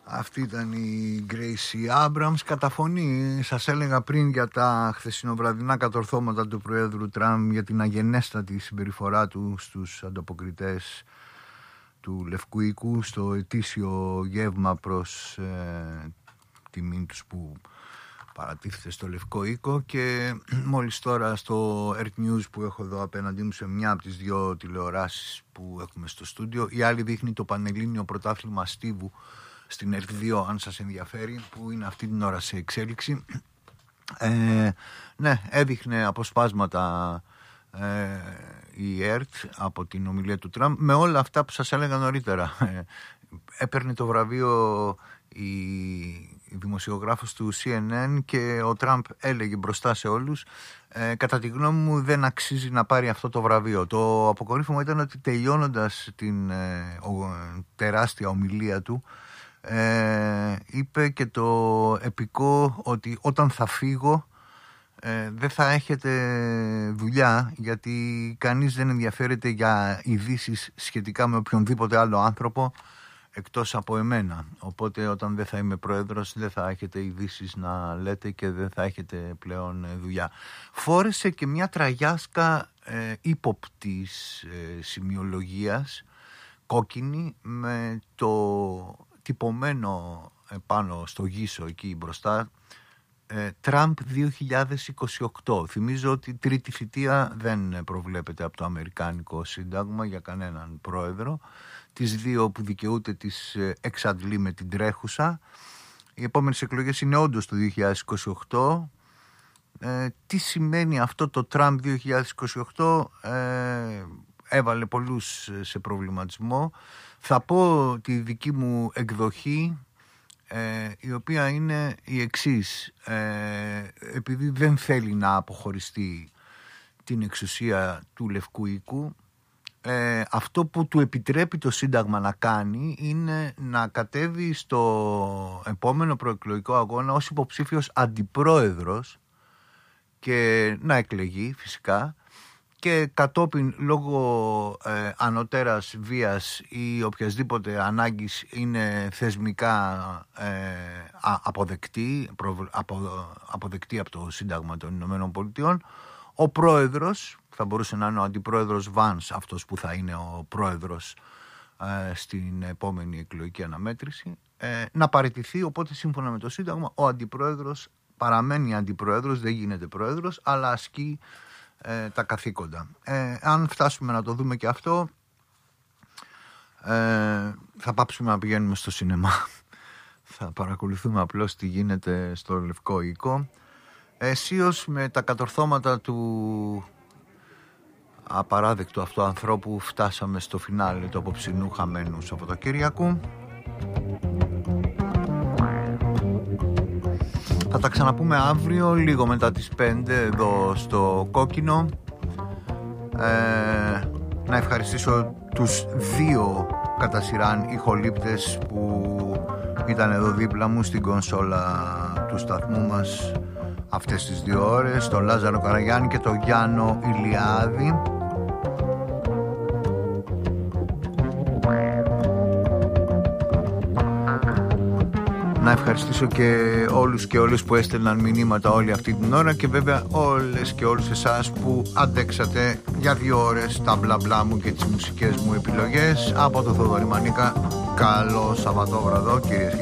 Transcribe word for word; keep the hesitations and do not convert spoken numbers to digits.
Αυτή ήταν η Gracie Abrams. Κατά φωνή, σας έλεγα πριν για τα χθεσινοβραδινά κατορθώματα του Προέδρου Τραμπ για την αγενέστατη συμπεριφορά του στους ανταποκριτές του Λευκού Οίκου στο ετήσιο γεύμα προς ε, τιμήν τους που παρατίθεται στο Λευκό Οίκο. Και μόλις τώρα στο Earth News που έχω εδώ απέναντί μου σε μια από τις δύο τηλεοράσεις που έχουμε στο στούντιο, η άλλη δείχνει το Πανελλήνιο Πρωτάθλημα Στίβου στην Earth δύο, αν σας ενδιαφέρει, που είναι αυτή την ώρα σε εξέλιξη. Ε, ναι, έδειχνε αποσπάσματα ε, η Earth από την ομιλία του Τραμπ με όλα αυτά που σας έλεγα νωρίτερα. Ε, έπαιρνε το βραβείο η, η δημοσιογράφος του σι εν εν και ο Τραμπ έλεγε μπροστά σε όλους ε, κατά τη γνώμη μου δεν αξίζει να πάρει αυτό το βραβείο. Το αποκορύφωμα ήταν ότι τελειώνοντας την ε, ο, τεράστια ομιλία του, Ε, είπε και το επικό ότι όταν θα φύγω ε, δεν θα έχετε δουλειά, γιατί κανείς δεν ενδιαφέρεται για ειδήσεις σχετικά με οποιονδήποτε άλλο άνθρωπο εκτός από εμένα, οπότε όταν δεν θα είμαι πρόεδρος δεν θα έχετε ειδήσεις να λέτε και δεν θα έχετε πλέον δουλειά. Φόρεσε και μια τραγιάσκα ε, ύποπτης ε, σημειολογίας κόκκινη με το τυπωμένο πάνω στο γύσο εκεί μπροστά Τραμπ δύο χιλιάδες είκοσι οκτώ. Θυμίζω ότι τρίτη θητεία δεν προβλέπεται από το Αμερικάνικο Σύνταγμα για κανέναν πρόεδρο. Τις δύο που δικαιούται τις εξαντλεί με την τρέχουσα. Οι επόμενες εκλογές είναι όντως το δύο χιλιάδες είκοσι οκτώ. Ε, τι σημαίνει αυτό το Τραμπ δύο χιλιάδες είκοσι οκτώ? Ε, έβαλε πολλούς σε προβληματισμό. Θα πω τη δική μου εκδοχή, ε, η οποία είναι η εξής. Ε, επειδή δεν θέλει να αποχωριστεί την εξουσία του Λευκού Οίκου, ε, αυτό που του επιτρέπει το Σύνταγμα να κάνει είναι να κατέβει στο επόμενο προεκλογικό αγώνα ως υποψήφιος αντιπρόεδρος και να εκλεγεί φυσικά, και κατόπιν λόγω ε, ανωτέρας βίας ή οποιασδήποτε ανάγκης είναι θεσμικά ε, αποδεκτή, προ, απο, αποδεκτή από το Σύνταγμα των Ηνωμένων Πολιτειών, ο πρόεδρος, θα μπορούσε να είναι ο αντιπρόεδρος Βάνς, αυτός που θα είναι ο πρόεδρος ε, στην επόμενη εκλογική αναμέτρηση, ε, να παραιτηθεί. Οπότε σύμφωνα με το Σύνταγμα ο αντιπρόεδρος παραμένει αντιπρόεδρος, δεν γίνεται πρόεδρος, αλλά ασκεί Ε, τα καθήκοντα. Ε, αν φτάσουμε να το δούμε και αυτό, ε, θα πάψουμε να πηγαίνουμε στο σινεμά. Θα παρακολουθούμε απλώς τι γίνεται στο Λευκό Οίκο. Αισίως με τα κατορθώματα του απαράδεκτου αυτού ανθρώπου φτάσαμε στο φινάλε του απόψινού χαμένου Σαββατοκύριακου. Θα τα ξαναπούμε αύριο λίγο μετά τις πέντε εδώ στο Κόκκινο. Ε, να ευχαριστήσω τους δύο κατά σειράν ηχολήπτες που ήταν εδώ δίπλα μου στην κονσόλα του σταθμού μας αυτές τις δύο ώρες, τον Λάζαρο Καραγιάννη και τον Γιάννο Ηλιάδη. Να ευχαριστήσω και όλους και όλες που έστελναν μηνύματα όλη αυτή την ώρα, και βέβαια όλες και όλους εσάς που αντέξατε για δύο ώρες τα μπλα μπλα μου και τις μουσικές μου επιλογές. Από το Θοδωρή Μανίκα, καλό Σαββατόβραδο κυρίες και